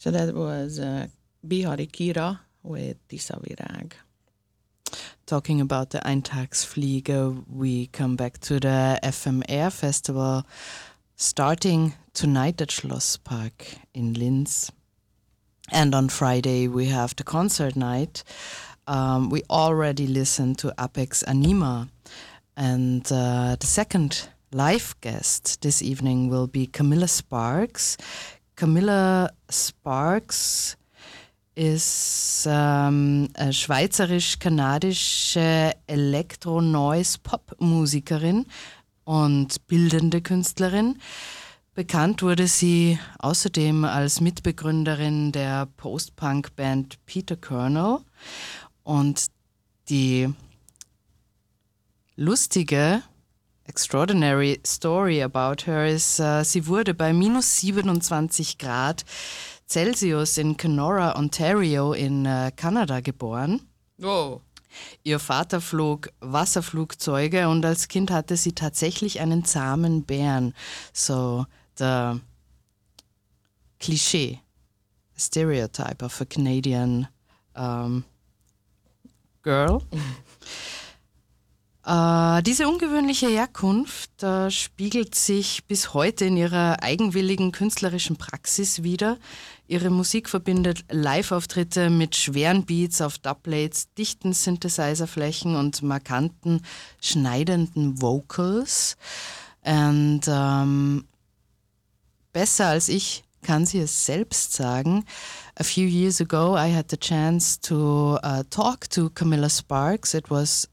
So that was Bihari Kira with Tisza Virág. Talking about the Eintagsfliege, we come back to the FMR Festival starting tonight at Schlosspark in Linz. And on Friday we have the concert night. We already listened to Apex Anima. And the second live guest this evening will be Camilla Sparks. Camilla Sparks ist eine schweizerisch-kanadische Elektro-Noise-Pop-Musikerin und bildende Künstlerin. Bekannt wurde sie außerdem als Mitbegründerin der Post-Punk-Band Peter Kernel. Und die lustige extraordinary story about her ist, sie wurde bei minus 27 Grad Celsius in Kenora, Ontario in Kanada geboren. Oh. Ihr Vater flog Wasserflugzeuge und als Kind hatte sie tatsächlich einen zahmen Bären. So the cliché, stereotype of a Canadian girl. Diese ungewöhnliche Herkunft spiegelt sich bis heute in ihrer eigenwilligen künstlerischen Praxis wider. Ihre Musik verbindet Live-Auftritte mit schweren Beats auf Dubplates, dichten Synthesizer-Flächen und markanten, schneidenden Vocals. Und besser als ich kann sie es selbst sagen. A few years ago I had the chance to talk to Camilla Sparks. It was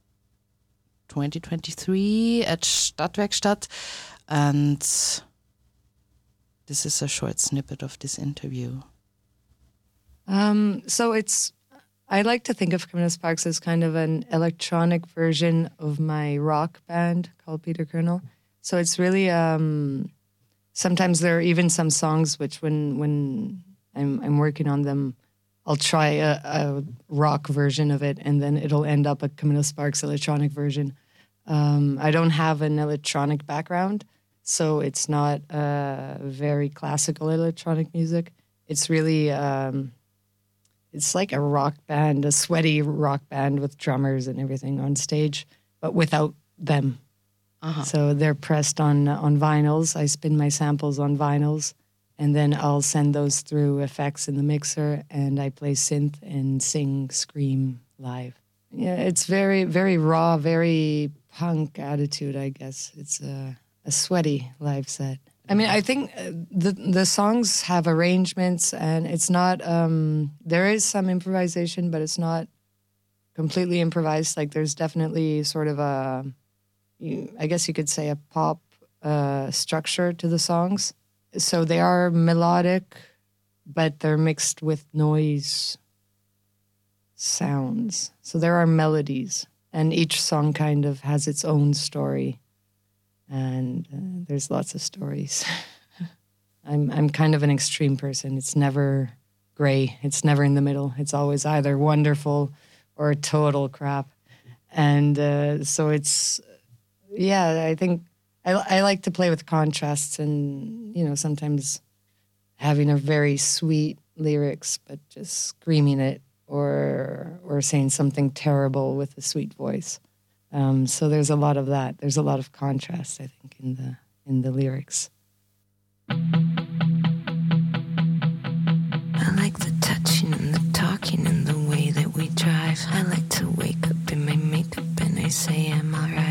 2023 at Stadtwerkstatt, and this is a short snippet of this interview. So I like to think of Camilla Sparks as kind of an electronic version of my rock band called Peter Kernel. So it's really, sometimes there are even some songs which when I'm working on them, I'll try a rock version of it, and then it'll end up a Camilla Sparks electronic version. I don't have an electronic background, so it's not very classical electronic music. It's really, it's like a rock band, a sweaty rock band with drummers and everything on stage, but without them. Uh-huh. So they're pressed on vinyls. I spin my samples on vinyls. And then I'll send those through effects in the mixer, and I play synth and sing, scream live. Yeah, it's very, very raw, very punk attitude, I guess. It's a sweaty live set. I mean, I think the songs have arrangements, and it's not, there is some improvisation, but it's not completely improvised. Like there's definitely sort of I guess you could say a pop structure to the songs. So they are melodic, but they're mixed with noise sounds. So there are melodies, and each song kind of has its own story. And there's lots of stories. I'm kind of an extreme person. It's never gray. It's never in the middle. It's always either wonderful or total crap. And so it's, yeah, I think I like to play with contrasts and, you know, sometimes having a very sweet lyrics, but just screaming it or saying something terrible with a sweet voice. So there's a lot of that. There's a lot of contrast, I think, in the lyrics. I like the touching and the talking and the way that we drive. I like to wake up in my makeup and I say I'm alright.